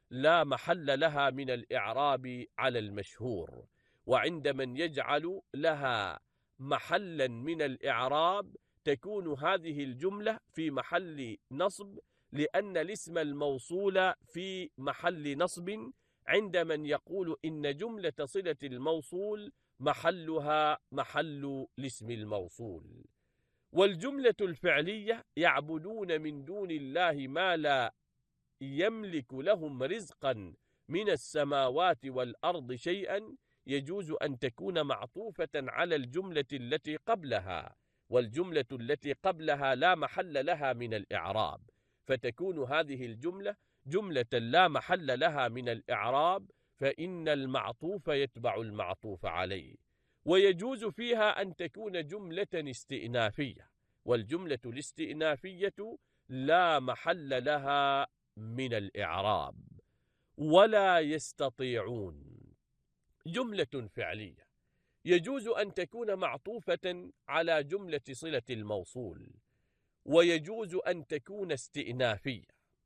لا محل لها من الإعراب على المشهور. وعند من يجعل لها محلا من الإعراب تكون هذه الجملة في محل نصب، لأن الاسم الموصول في محل نصب، عند من يقول إن جملة صلة الموصول محلها محل الاسم الموصول. والجملة الفعلية: يعبدون من دون الله ما لا يملك لهم رزقا من السماوات والأرض شيئا، يجوز أن تكون معطوفة على الجملة التي قبلها، والجملة التي قبلها لا محل لها من الإعراب، فتكون هذه الجملة جملة لا محل لها من الإعراب، فإن المعطوف يتبع المعطوف عليه. ويجوز فيها أن تكون جملة استئنافية، والجملة الاستئنافية لا محل لها من الإعراب. ولا يستطيعون جملة فعلية، يجوز أن تكون معطوفة على جملة صلة الموصول، ويجوز أن تكون استئنافية،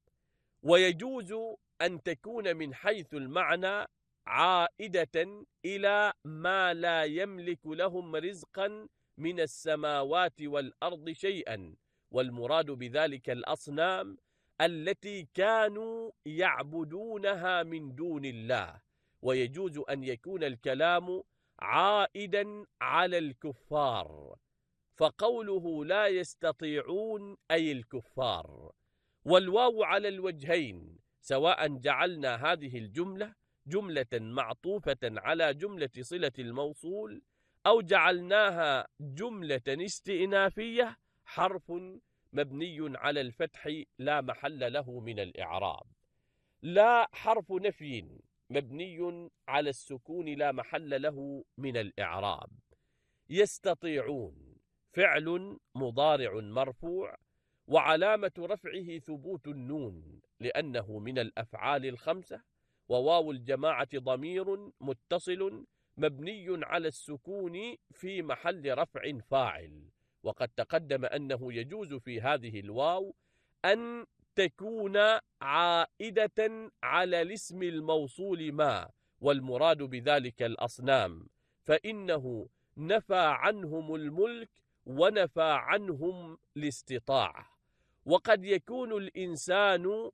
ويجوز أن تكون من حيث المعنى عائدة إلى ما لا يملك لهم رزقا من السماوات والأرض شيئا، والمراد بذلك الأصنام التي كانوا يعبدونها من دون الله. ويجوز أن يكون الكلام عائدا على الكفار، فقوله لا يستطيعون أي الكفار. والواو على الوجهين، سواء جعلنا هذه الجملة جملة معطوفة على جملة صلة الموصول، أو جعلناها جملة استئنافية، حرف مبني على الفتح لا محل له من الإعراب. لا حرف نفي مبني على السكون لا محل له من الإعراب. يستطيعون فعل مضارع مرفوع، وعلامة رفعه ثبوت النون لأنه من الأفعال الخمسة، وواو الجماعة ضمير متصل مبني على السكون في محل رفع فاعل. وقد تقدم أنه يجوز في هذه الواو أن تكون عائدة على الاسم الموصول ما، والمراد بذلك الأصنام، فإنه نفى عنهم الملك ونفى عنهم الاستطاعة. وقد يكون الإنسان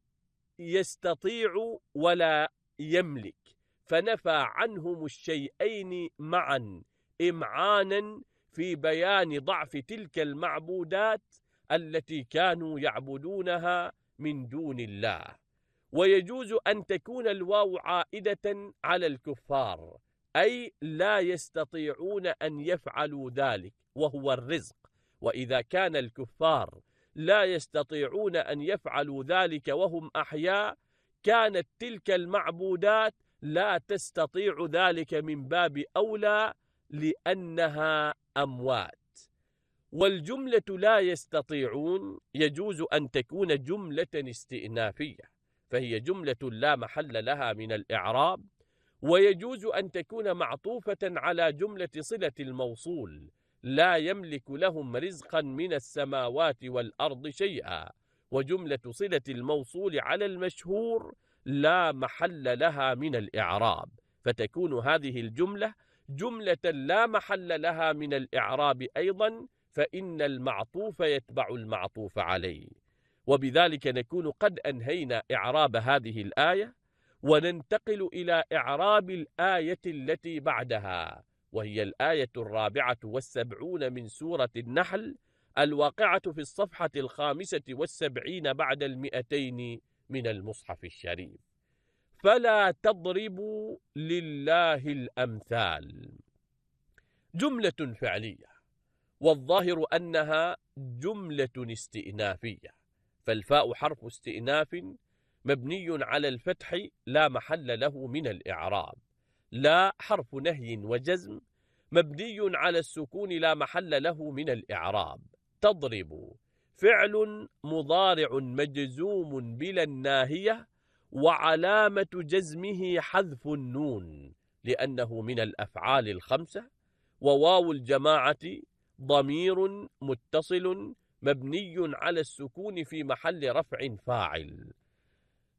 يستطيع ولا يملك، فنفى عنهم الشيئين معا إمعانا في بيان ضعف تلك المعبودات التي كانوا يعبدونها من دون الله. ويجوز أن تكون الواو عائدة على الكفار، أي لا يستطيعون أن يفعلوا ذلك وهو الرزق. وإذا كان الكفار لا يستطيعون أن يفعلوا ذلك وهم أحياء، كانت تلك المعبودات لا تستطيع ذلك من باب أولى لأنها أموات. والجملة لا يستطيعون يجوز أن تكون جملة استئنافية، فهي جملة لا محل لها من الإعراب. ويجوز أن تكون معطوفة على جملة صلة الموصول لا يملك لهم رزقا من السماوات والأرض شيئا، وجملة صلة الموصول على المشهور لا محل لها من الإعراب، فتكون هذه الجملة جملة لا محل لها من الإعراب أيضا، فإن المعطوف يتبع المعطوف عليه. وبذلك نكون قد أنهينا إعراب هذه الآية، وننتقل إلى إعراب الآية التي بعدها، وهي الآية 74 من سورة النحل، الواقعة في الصفحة 75 بعد 200 من المصحف الشريف. فلا تضربوا لله الأمثال جملة فعلية، والظاهر أنها جملة استئنافية، فالفاء حرف استئناف مبني على الفتح لا محل له من الإعراب. لا حرف نهي وجزم مبني على السكون لا محل له من الإعراب. تضرب فعل مضارع مجزوم بلا الناهية، وعلامة جزمه حذف النون لأنه من الأفعال الخمسة، وواو الجماعة ضمير متصل مبني على السكون في محل رفع فاعل.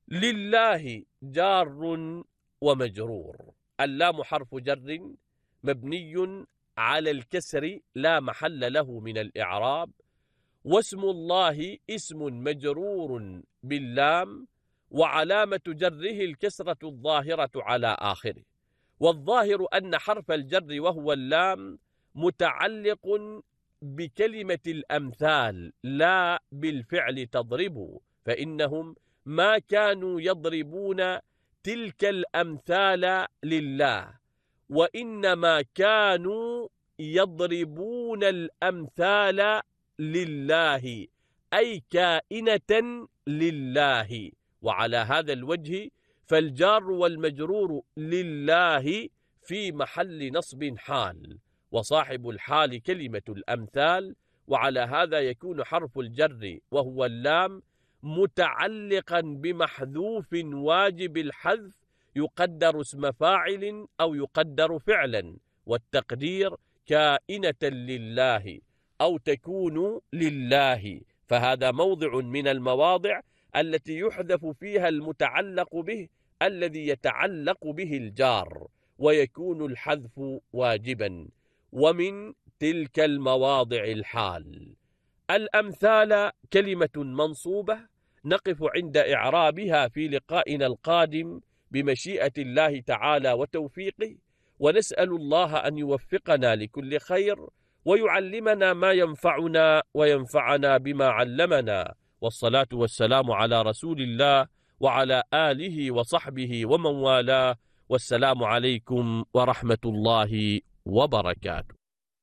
لله جار ومجرور. اللام حرف جر مبني على الكسر لا محل له من الإعراب، واسم الله اسم مجرور باللام، وعلامة جره الكسرة الظاهرة على آخره. والظاهر أن حرف الجر وهو اللام متعلق بكلمة الأمثال لا بالفعل تضربوا، فإنهم ما كانوا يضربون تلك الأمثال لله، وإنما كانوا يضربون الأمثال لله، أي كائنة لله. وعلى هذا الوجه فالجار والمجرور لله في محل نصب حال، وصاحب الحال كلمة الأمثال، وعلى هذا يكون حرف الجر وهو اللام متعلقا بمحذوف واجب الحذف يقدر اسم فاعل أو يقدر فعلا، والتقدير كائنة لله أو تكون لله. فهذا موضع من المواضع التي يحذف فيها المتعلق به الذي يتعلق به الجار، ويكون الحذف واجبا. ومن تلك المواضع الحال. الأمثال كلمة منصوبة نقف عند إعرابها في لقائنا القادم بمشيئة الله تعالى وتوفيقه، ونسأل الله أن يوفقنا لكل خير ويعلمنا ما ينفعنا وينفعنا بما علمنا. والصلاة والسلام على رسول الله وعلى آله وصحبه ومن والاه، والسلام عليكم ورحمة الله وبركاته.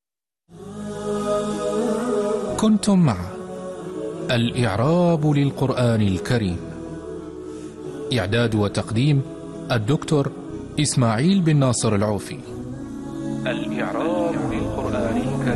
كنتم مع الإعراب للقرآن الكريم، إعداد وتقديم الدكتور إسماعيل بن ناصر العوفي. الإعراب للقرآن الكريم.